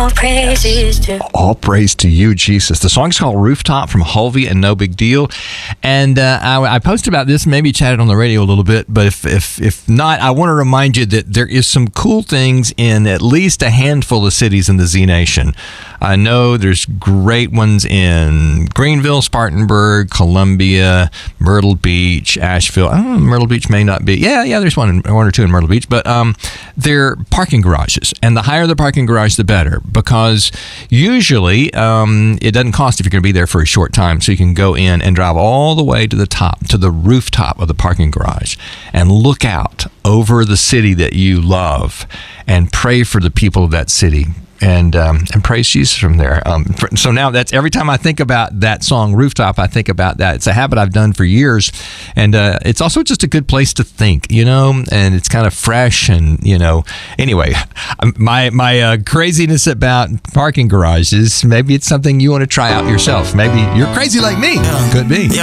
All praise to you, Jesus. The song's called Rooftop from Hulvey and No Big Deal. And I posted about this, maybe chatted on the radio a little bit, but if not, I want to remind you that there is some cool things in at least a handful of cities in the Z Nation. I know there's great ones in Greenville, Spartanburg, Columbia, Myrtle Beach, Asheville. I don't know, Myrtle Beach may not be. Yeah, there's one or two in Myrtle Beach, but they're parking garages. And the higher the parking garage, the better, because usually it doesn't cost if you're going to be there for a short time. So you can go in and drive all the way to the top, to the rooftop of the parking garage, and look out over the city that you love and pray for the people of that city. And praise Jesus from there. So now that's every time I think about that song, Rooftop, I think about that. It's a habit I've done for years. And it's also just a good place to think, and it's kind of fresh. And, anyway, my craziness about parking garages, maybe it's something you want to try out yourself. Maybe you're crazy like me. Could be.